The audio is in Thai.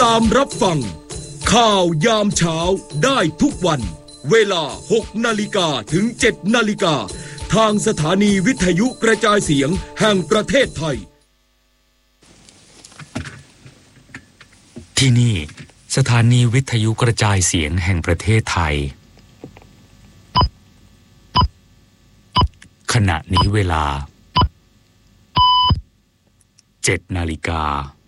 ตามรับฟังข่าวยามเช้าได้ทุกวันเวลา 6 นาฬิกาถึง 7 นาฬิกาทางสถานีวิทยุกระจายเสียงแห่งประเทศไทยที่นี่สถานีวิทยุกระจายเสียงแห่งประเทศไทยขณะนี้เวลา 7 นาฬิกา